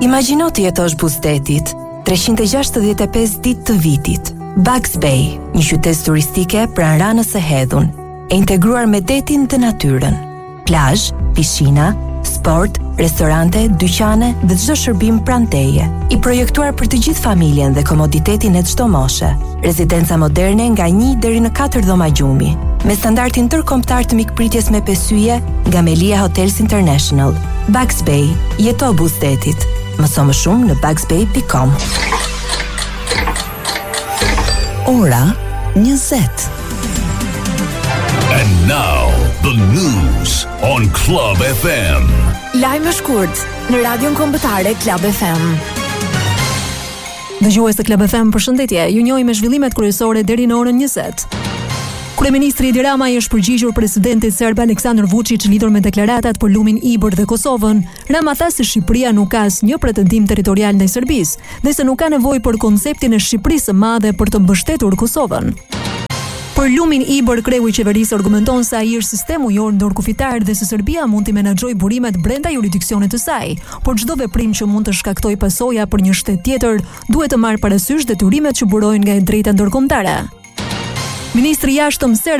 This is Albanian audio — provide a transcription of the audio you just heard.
Imagjino të jetosh buzëdetit, 365 ditë të vitit. Bugs Bay, një qytet turistike pranë Ranës së Hedhun, e integruar me detin dhe natyrën. Plazh, piscina, sport, restorante, dyqane dhe çdo shërbim pranë teje. I projektuar për të gjithë familjen dhe komoditetin e çdo moshe. Rezidenca moderne nga 1 deri në 4 dhoma gjumi, me standardin ndërkombëtar të mikpritjes me pesyje nga Melia Hotels International. Bugs Bay, jeto buzëdetit. Mëso më shumë në bugsbay.com. Ora 20. And now, the news on Club FM. Lajme shkurt në radion kombëtare Club FM. Dëgjues të Club FM, përshëndetje. Ju njohim me zhvillimet kryesore deri në orën 20. Kryeministri Edi Rama i është përgjigjur presidentit serb Aleksandar Vučić lidhur me deklaratat për lumin Ibër dhe Kosovën. Rama tha se Shqipëria nuk ka asnjë pretendim territorial ndaj Serbisë, dhe se nuk ka nevojë për konceptin e Shqipërisë së madhe për të mbështetur Kosovën. Për lumin Ibër, kreu i qeverisë argumenton se ai është sistem ujor ndërkufitar dhe se Serbia mund të menaxhojë burimet brenda jurisdiksionit të saj, por çdo veprim që mund të shkaktojë pasoja për një shtet tjetër duhet të marrë parasysh detyrimet që burojnë nga e drejta ndërkombëtare. Ministri i jashtëm serb